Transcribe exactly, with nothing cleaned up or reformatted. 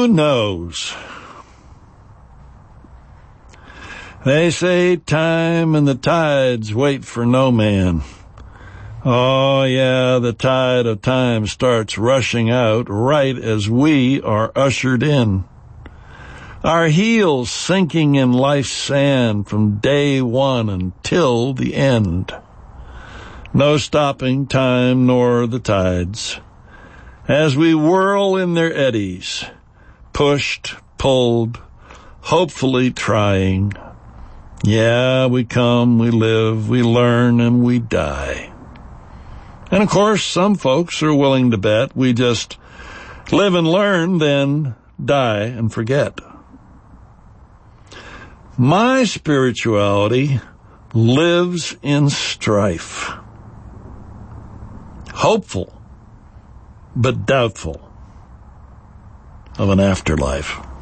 Who knows? They say time and the tides wait for no man. Oh, yeah, the tide of time starts rushing out right as we are ushered in. Our heels sinking in life's sand from day one until the end. No stopping time nor the tides. As we whirl in their eddies, pushed, pulled, hopefully trying. Yeah, we come, we live, we learn, and we die. And of course, some folks are willing to bet we just live and learn, then die and forget. My spirituality lives in strife. Hopeful, but doubtful of an afterlife.